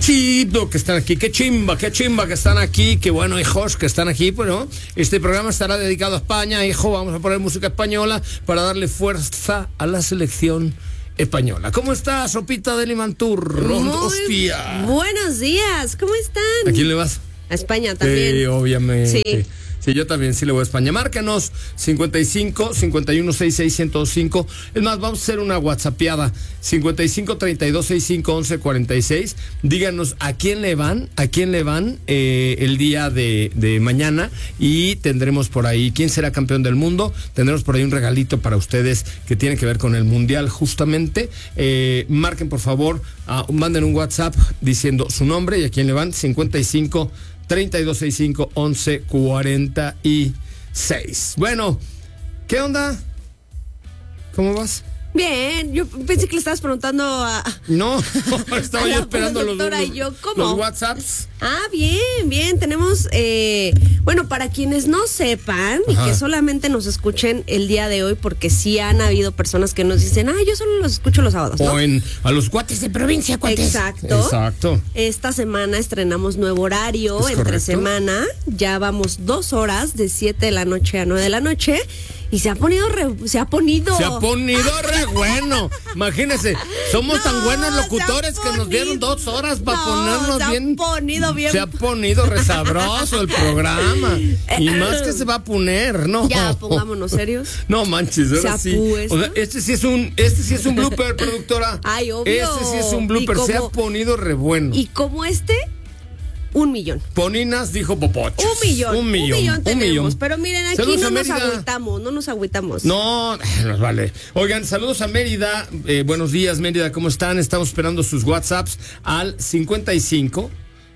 chido que están aquí, qué chimba que están aquí, qué bueno, hijos, que están aquí. Bueno, este programa estará dedicado a España, hijo, vamos a poner música española para darle fuerza a la selección española. ¿Cómo estás, Sopita de Limantur? Hostia. Buenos días, ¿cómo están? ¿A quién le vas? A España también. Sí, obviamente. Sí. Sí, yo también sí le voy a España. Márcanos 55 51 66 1025. Es más, vamos a hacer una whatsappeada 55 32 65 11 46. Díganos a quién le van el día de mañana, y tendremos por ahí quién será campeón del mundo. Tendremos por ahí un regalito para ustedes que tiene que ver con el mundial justamente. Marquen por favor, manden un WhatsApp diciendo su nombre y a quién le van. 55 3265 1146. Bueno, ¿qué onda? ¿Cómo vas? Bien, yo pensé que le estabas preguntando a... No, estaba yo esperando los WhatsApps. Bien, tenemos... bueno, para quienes no sepan y que solamente nos escuchen el día de hoy, porque sí han habido personas que nos dicen, yo solo los escucho los sábados, ¿no? O a los cuates de provincia, cuates. Exacto. Esta semana estrenamos nuevo horario, entre semana. Ya vamos 2 horas, de 7 de la noche a 9 de la noche. Y se ha ponido re bueno. Imagínense, somos tan buenos locutores que nos dieron 2 horas para ponernos bien. Se ha ponido re sabroso el programa. Y más que se va a poner, ¿no? Ya, pongámonos serios. No manches, ahora sí. O sea, este sí es un blooper, productora. Ay, obvio. Este sí es un blooper, se ha ponido re bueno. Y como 1 millón. Poninas dijo Popocho. 1 millón tenemos. Pero miren, aquí saludos, no nos agüitamos. No, nos vale. Oigan, saludos a Mérida. Buenos días, Mérida, ¿cómo están? Estamos esperando sus WhatsApps al 55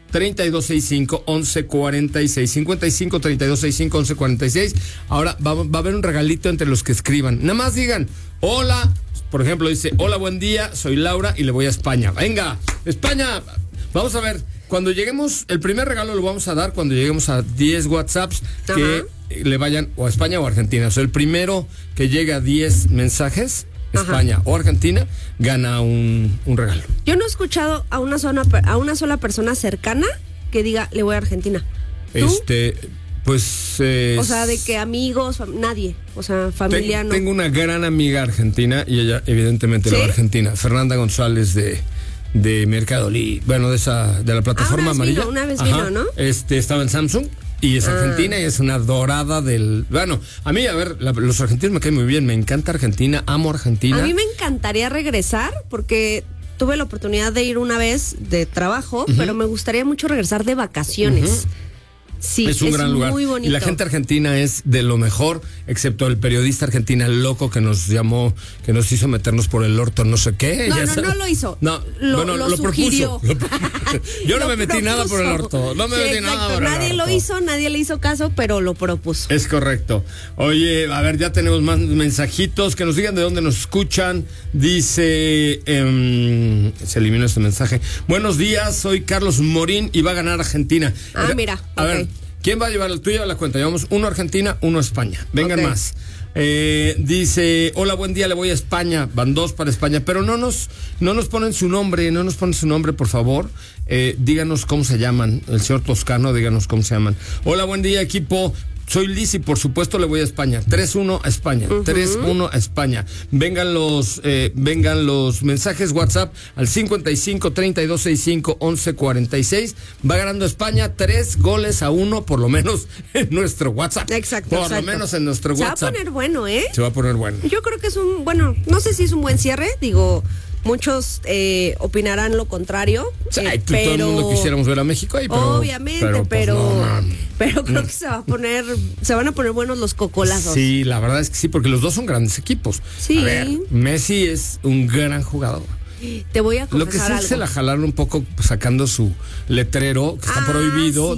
3265 1146. 55 3265 1146. Ahora va a haber un regalito entre los que escriban. Nada más digan, hola. Por ejemplo, dice, hola, buen día, soy Laura y le voy a España. Venga, España. Vamos a ver. Cuando lleguemos, el primer regalo lo vamos a dar cuando lleguemos a 10 WhatsApps que le vayan o a España o a Argentina. O sea, el primero que llegue a 10 mensajes, España o Argentina, gana un regalo. Yo no he escuchado a una sola persona cercana que diga, le voy a Argentina. ¿Tú? Pues... o sea, de que amigos, nadie, o sea, familia no. Tengo una gran amiga argentina y ella evidentemente le va a Argentina. Fernanda González de Mercado Libre, bueno, de la plataforma amarilla. Una vez vino, ¿no? Estaba en Samsung y es argentina y es una dorada del... Bueno, a mí, a ver, los argentinos me caen muy bien, me encanta Argentina, amo Argentina. A mí me encantaría regresar porque tuve la oportunidad de ir una vez de trabajo, pero me gustaría mucho regresar de vacaciones. Sí, es un gran lugar. Muy bonito. Y la gente argentina es de lo mejor, excepto el periodista argentina loco que nos llamó, que nos hizo meternos por el orto, no sé qué. No lo hizo. No, lo sugirió. Propuso. Yo no me metí nada por el orto. No me metí nada por el orto. Nadie lo hizo, nadie le hizo caso, pero lo propuso. Es correcto. Oye, a ver, ya tenemos más mensajitos. Que nos digan de dónde nos escuchan. Dice, se eliminó este mensaje. Buenos días, soy Carlos Morín y va a ganar Argentina. Mira. A ver. ¿Quién va a llevar el tuyo a la cuenta? Llevamos 1 Argentina, 1 España. Vengan más. Dice, hola, buen día, le voy a España. Van 2 para España, pero no nos ponen su nombre, por favor. Díganos cómo se llaman. El señor Toscano, díganos cómo se llaman. Hola, buen día, equipo. Soy Liz y por supuesto le voy a España. 3-1 a España. 3-1 a España. Vengan los mensajes WhatsApp al 55 32 65 11 46. Va ganando España 3-1 por lo menos en nuestro WhatsApp. Exacto. Por lo menos en nuestro WhatsApp. Se va a poner bueno, ¿eh? Se va a poner bueno. Yo creo que es no sé si es un buen cierre, digo... Muchos opinarán lo contrario. Pero todo el mundo quisiéramos ver a México ahí, pero... Obviamente, pero creo que se van a poner buenos los cocolazos. Sí, la verdad es que sí, porque los dos son grandes equipos. Sí. A ver, Messi es un gran jugador. Te voy a confesar lo que sí algo. Se la jalaron un poco sacando su letrero que está prohibido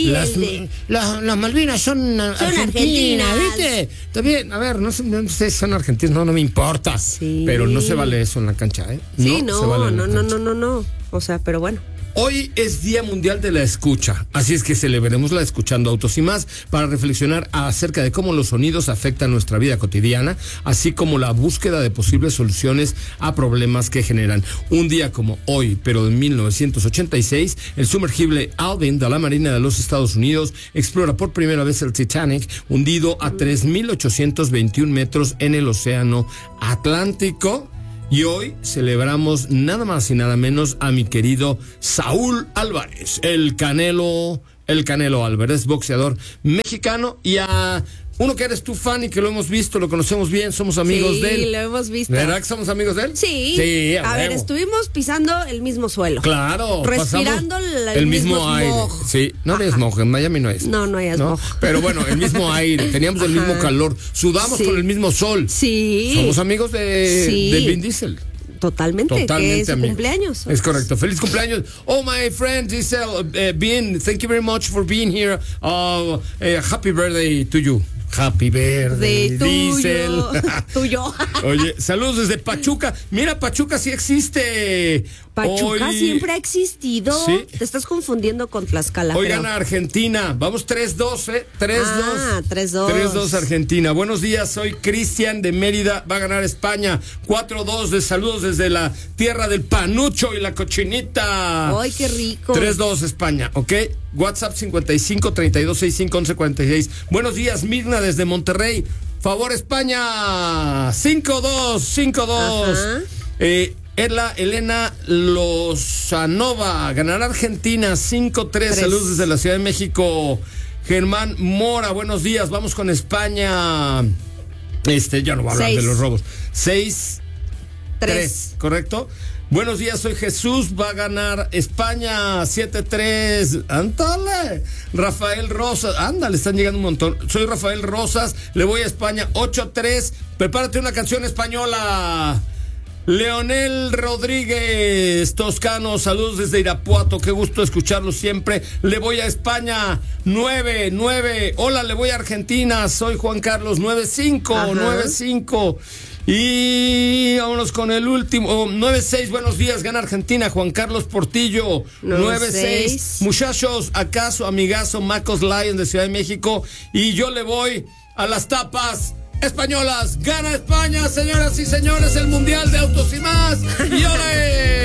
de las Malvinas son argentinas, ¿viste? Está bien, a ver, no sé si son argentinos, no me importa. Sí. Pero no se vale eso en la cancha, ¿eh? No. O sea, pero bueno. Hoy es Día Mundial de la Escucha, así es que celebremos la Escuchando Autos y Más para reflexionar acerca de cómo los sonidos afectan nuestra vida cotidiana, así como la búsqueda de posibles soluciones a problemas que generan. Un día como hoy, pero en 1986, el sumergible Alvin de la Marina de los Estados Unidos explora por primera vez el Titanic, hundido a 3.821 metros en el Océano Atlántico. Y hoy celebramos nada más y nada menos a mi querido Saúl Álvarez, el Canelo Álvarez, boxeador mexicano, y a uno que eres tú fan y que lo hemos visto, lo conocemos bien, somos amigos de él. Sí, lo hemos visto. ¿Verdad que somos amigos de él? Sí. A ver, estuvimos pisando el mismo suelo. Claro. Respirando el mismo aire. Smog. Sí, no hay smog, en Miami no es. No hay smog. Pero bueno, el mismo aire, teníamos el mismo calor, sudamos con el mismo sol. Sí. Somos amigos de Vin Diesel. Totalmente, que es su cumpleaños. Es correcto. Feliz cumpleaños. Oh, my friend Diesel, Vin, thank you very much for being here. Happy birthday to you. Happy birthday, Diesel. Tuyo. Oye, saludos desde Pachuca. Mira, Pachuca sí existe. Pachuca siempre ha existido. ¿Sí? Te estás confundiendo con Tlaxcala. Hoy gana Argentina. Vamos 3-2, 3-2. 3-2. 3-2 Argentina. Buenos días, soy Cristian de Mérida. Va a ganar España. 4-2 de saludos desde la tierra del panucho y la cochinita. ¡Ay, qué rico! 3-2 España, ¿ok? WhatsApp 55-3265-1146. Buenos días, Mirna desde Monterrey. Favor España. 5-2. Elena Lozanova, ganará Argentina 5-3. Saludos desde la Ciudad de México. Germán Mora, buenos días. Vamos con España. Ya no voy a hablar de los robos. 6-3, ¿correcto? Buenos días, soy Jesús. Va a ganar España 7-3. Ándale. Rafael Rosas. Ándale, están llegando un montón. Soy Rafael Rosas. Le voy a España 8-3. Prepárate una canción española. Leonel Rodríguez Toscano, saludos desde Irapuato, qué gusto escucharlo siempre. Le voy a España 9-9. Hola, le voy a Argentina, soy Juan Carlos 9-5. Y vámonos con el último, 9-6, buenos días, gana Argentina, Juan Carlos Portillo, 9-6. Muchachos, acaso amigazo Macos Lion de Ciudad de México, y yo le voy a las tapas españolas. Gana España, señoras y señores, el Mundial de Autos y Más. ¡Y ole!